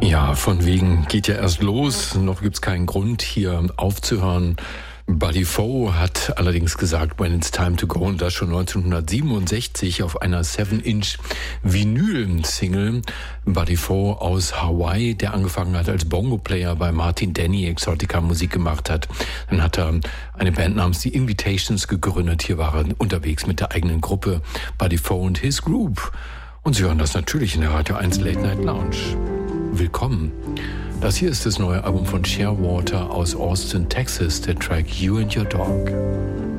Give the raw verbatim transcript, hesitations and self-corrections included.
Ja, von wegen geht ja erst los, noch gibt's keinen Grund, hier aufzuhören. Buddy Fo hat allerdings gesagt, when it's time to go, und das schon neunzehnhundertsiebenundsechzig auf einer seven inch Vinyl-Single. Buddy Fo aus Hawaii, der angefangen hat als Bongo-Player bei Martin Denny Exotica Musik gemacht hat. Dann hat er eine Band namens The Invitations gegründet. Hier war er unterwegs mit der eigenen Gruppe Buddy Fo und His Group. Und Sie hören das natürlich in der Radio eins Late Night Lounge. Willkommen. Das hier ist das neue Album von Shearwater aus Austin, Texas, der Track You and Your Dog.